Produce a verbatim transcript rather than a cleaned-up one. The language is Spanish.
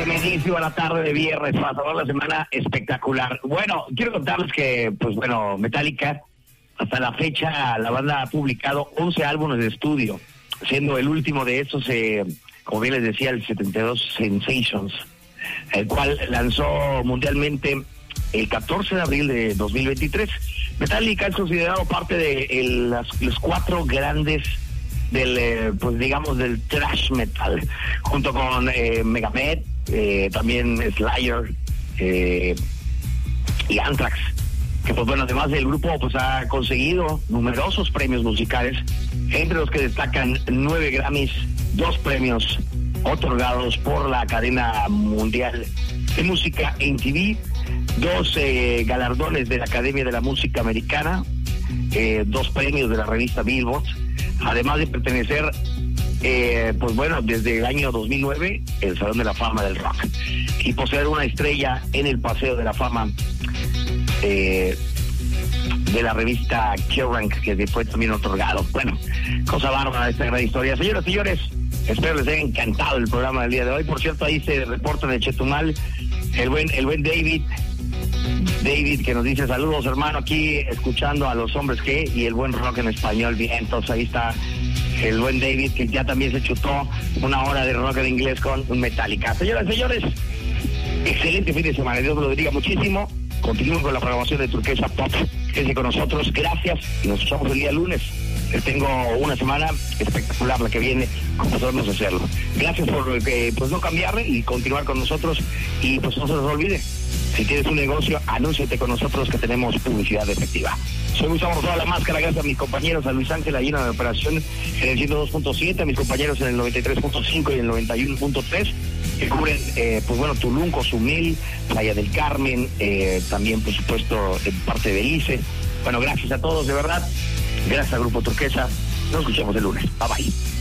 Tremendísima la tarde de viernes, para toda la semana espectacular. Bueno, quiero contarles que, pues bueno, Metallica, hasta la fecha, la banda ha publicado once álbumes de estudio, siendo el último de estos, eh, como bien les decía, el setenta y dos Sensations, el cual lanzó mundialmente el catorce de abril de dos mil veintitrés. Metallica es considerado parte de el, las, los cuatro grandes del, eh, pues digamos, del thrash metal, junto con eh, Megadeth, eh, también Slayer eh, y Anthrax, que pues bueno, además del grupo pues ha conseguido numerosos premios musicales, entre los que destacan nueve Grammys, dos premios otorgados por la cadena mundial de música M T V, dos eh, galardones de la Academia de la Música Americana, eh, dos premios de la revista Billboard, además de pertenecer, eh, pues bueno, desde el año dos mil nueve, el Salón de la Fama del Rock, y poseer una estrella en el Paseo de la Fama eh, de la revista Kerrang, que fue también otorgado. Bueno, cosa bárbara esta gran historia. Señoras y señores, espero les haya encantado el programa del día de hoy. Por cierto, ahí se reporta en el Chetumal el buen, el buen David, David, que nos dice saludos, hermano, aquí escuchando a los hombres que, y el buen rock en español. Bien, entonces ahí está el buen David, que ya también se chutó una hora de rock en inglés con un Metallica. Señoras y señores, excelente fin de semana, Dios me lo bendiga muchísimo. Continúen con la programación de Turquesa Pop. Quédense con nosotros, gracias, y nos escuchamos el día lunes. Les tengo una semana espectacular la que viene, como podemos hacerlo. Gracias por eh, pues no cambiarle y continuar con nosotros, y pues no se nos olvide, si tienes un negocio, anúnciate con nosotros que tenemos publicidad efectiva. Soy Luis Amor, toda la máscara, gracias a mis compañeros, a Luis Ángel ahí en la operación en el ciento dos punto siete, a mis compañeros en el noventa y tres punto cinco y el noventa y uno punto tres, que cubren, eh, pues bueno, Tulum, Cozumel, Playa del Carmen, eh, también, por supuesto, en parte de Belice. Bueno, gracias a todos, de verdad. Gracias al Grupo Turquesa. Nos escuchamos el lunes. Bye bye.